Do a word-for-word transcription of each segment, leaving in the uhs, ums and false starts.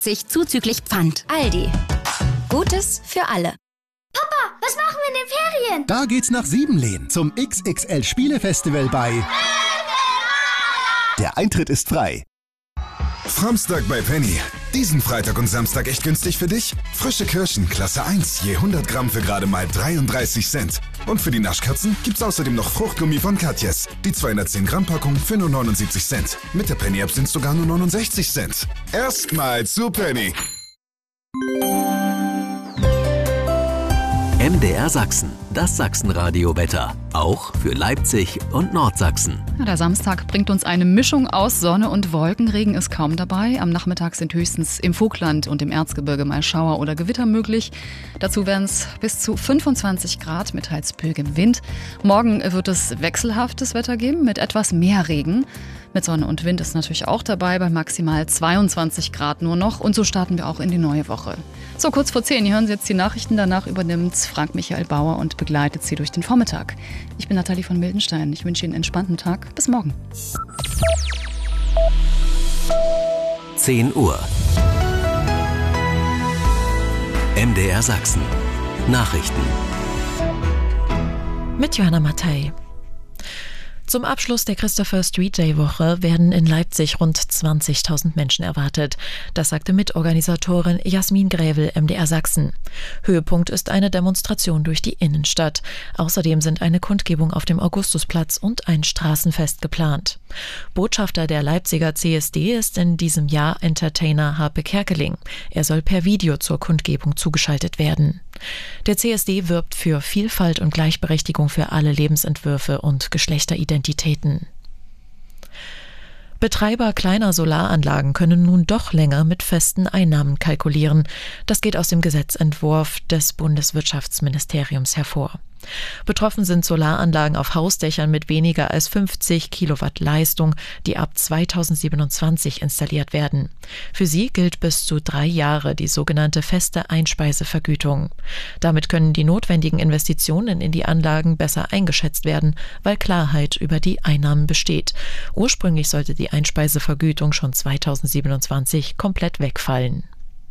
Sich zuzüglich Pfand. Aldi. Gutes für alle. Papa, was machen wir in den Ferien? Da geht's nach Siebenlehn zum X X L Spielefestival bei... Der Eintritt ist frei. Framstag bei Penny. Diesen Freitag und Samstag echt günstig für dich? Frische Kirschen, Klasse eins, je hundert Gramm für gerade mal dreiunddreißig Cent. Und für die Naschkatzen gibt's außerdem noch Fruchtgummi von Katjes. Die zweihundertzehn Gramm Packung für nur neunundsiebzig Cent. Mit der Penny-App sind's sogar nur neunundsechzig Cent. Erstmal zu Penny. M D R Sachsen, das Sachsenradio-Wetter. Auch für Leipzig und Nordsachsen. Ja, der Samstag bringt uns eine Mischung aus Sonne und Wolken. Regen ist kaum dabei. Am Nachmittag sind höchstens im Vogtland und im Erzgebirge mal Schauer oder Gewitter möglich. Dazu werden es bis zu fünfundzwanzig Grad mit teils böigem Wind. Morgen wird es wechselhaftes Wetter geben mit etwas mehr Regen. Mit Sonne und Wind ist natürlich auch dabei, bei maximal zweiundzwanzig Grad nur noch. Und so starten wir auch in die neue Woche. So, kurz vor zehn, hier hören Sie jetzt die Nachrichten. Danach übernimmt Frank-Michael Bauer und begleitet Sie durch den Vormittag. Ich bin Nathalie von Mildenstein. Ich wünsche Ihnen einen entspannten Tag. Bis morgen. zehn Uhr. M D R Sachsen. Nachrichten. Mit Johanna Mattei. Zum Abschluss der Christopher Street Day Woche werden in Leipzig rund zwanzigtausend Menschen erwartet. Das sagte Mitorganisatorin Jasmin Grävel, M D R Sachsen. Höhepunkt ist eine Demonstration durch die Innenstadt. Außerdem sind eine Kundgebung auf dem Augustusplatz und ein Straßenfest geplant. Botschafter der Leipziger C S D ist in diesem Jahr Entertainer Harpe Kerkeling. Er soll per Video zur Kundgebung zugeschaltet werden. Der C S D wirbt für Vielfalt und Gleichberechtigung für alle Lebensentwürfe und Geschlechteridentitäten. Betreiber kleiner Solaranlagen können nun doch länger mit festen Einnahmen kalkulieren. Das geht aus dem Gesetzentwurf des Bundeswirtschaftsministeriums hervor. Betroffen sind Solaranlagen auf Hausdächern mit weniger als fünfzig Kilowatt Leistung, die ab zweitausendsiebenundzwanzig installiert werden. Für sie gilt bis zu drei Jahre die sogenannte feste Einspeisevergütung. Damit können die notwendigen Investitionen in die Anlagen besser eingeschätzt werden, weil Klarheit über die Einnahmen besteht. Ursprünglich sollte die Einspeisevergütung schon zweitausendsiebenundzwanzig komplett wegfallen.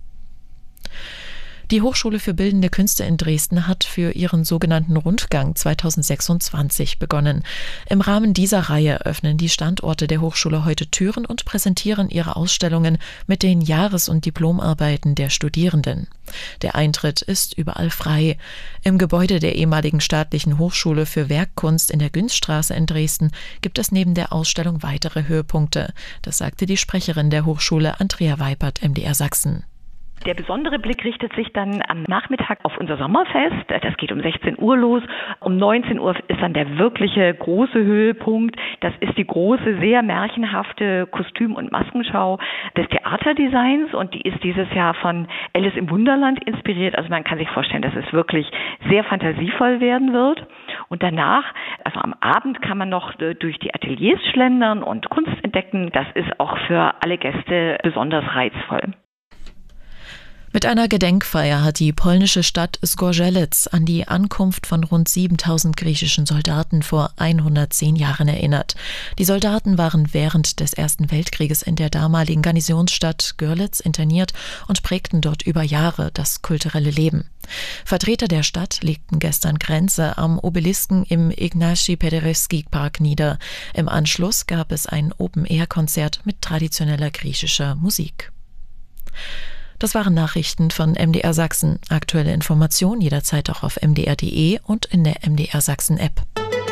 Die Hochschule für Bildende Künste in Dresden hat für ihren sogenannten Rundgang zweitausendsechsundzwanzig begonnen. Im Rahmen dieser Reihe öffnen die Standorte der Hochschule heute Türen und präsentieren ihre Ausstellungen mit den Jahres- und Diplomarbeiten der Studierenden. Der Eintritt ist überall frei. Im Gebäude der ehemaligen staatlichen Hochschule für Werkkunst in der Günzstraße in Dresden gibt es neben der Ausstellung weitere Höhepunkte. Das sagte die Sprecherin der Hochschule, Andrea Weipert, M D R Sachsen. Der besondere Blick richtet sich dann am Nachmittag auf unser Sommerfest. Das geht um sechzehn Uhr los. Um neunzehn Uhr ist dann der wirkliche große Höhepunkt. Das ist die große, sehr märchenhafte Kostüm- und Maskenschau des Theaterdesigns. Und die ist dieses Jahr von Alice im Wunderland inspiriert. Also man kann sich vorstellen, dass es wirklich sehr fantasievoll werden wird. Und danach, also am Abend, kann man noch durch die Ateliers schlendern und Kunst entdecken. Das ist auch für alle Gäste besonders reizvoll. Mit einer Gedenkfeier hat die polnische Stadt Zgorzelec an die Ankunft von rund siebentausend griechischen Soldaten vor hundertzehn Jahren erinnert. Die Soldaten waren während des Ersten Weltkrieges in der damaligen Garnisonsstadt Görlitz interniert und prägten dort über Jahre das kulturelle Leben. Vertreter der Stadt legten gestern Grenze am Obelisken im Ignacy Paderewski Park nieder. Im Anschluss gab es ein Open-Air-Konzert mit traditioneller griechischer Musik. Das waren Nachrichten von M D R Sachsen. Aktuelle Informationen jederzeit auch auf m d r punkt d e und in der M D R Sachsen App.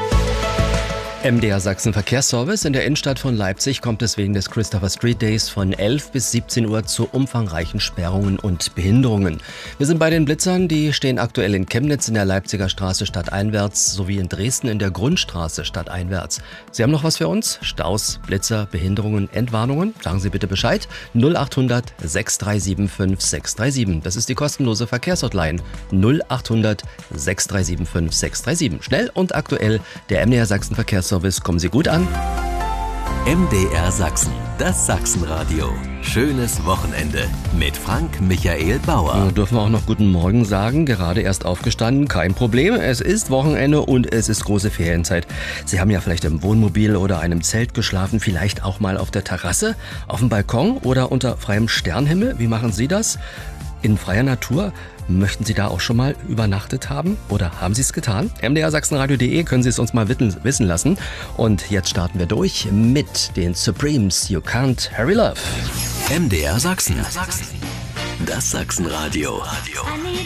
M D R Sachsen Verkehrsservice. In der Innenstadt von Leipzig kommt es wegen des Christopher Street Days von elf bis siebzehn Uhr zu umfangreichen Sperrungen und Behinderungen. Wir sind bei den Blitzern, die stehen aktuell in Chemnitz in der Leipziger Straße stadteinwärts sowie in Dresden in der Grundstraße stadteinwärts. Sie haben noch was für uns? Staus, Blitzer, Behinderungen, Entwarnungen? Sagen Sie bitte Bescheid. null achthundert sechs drei sieben fünf sechs drei sieben. Das ist die kostenlose Verkehrshotline. null achthundert sechs drei sieben fünf sechs drei sieben. Schnell und aktuell der M D R Sachsen Verkehrsservice. Kommen Sie gut an. M D R Sachsen, das Sachsenradio. Schönes Wochenende mit Frank Michael Bauer. Ja, dürfen wir auch noch guten Morgen sagen, gerade erst aufgestanden, kein Problem. Es ist Wochenende und es ist große Ferienzeit. Sie haben ja vielleicht im Wohnmobil oder einem Zelt geschlafen, vielleicht auch mal auf der Terrasse, auf dem Balkon oder unter freiem Sternenhimmel. Wie machen Sie das? In freier Natur? Möchten Sie da auch schon mal übernachtet haben? Oder haben Sie es getan? m d r sachsenradio punkt de können Sie es uns mal wissen lassen. Und jetzt starten wir durch mit den Supremes. You Can't Hurry Love. M D R Sachsen. Das Sachsenradio.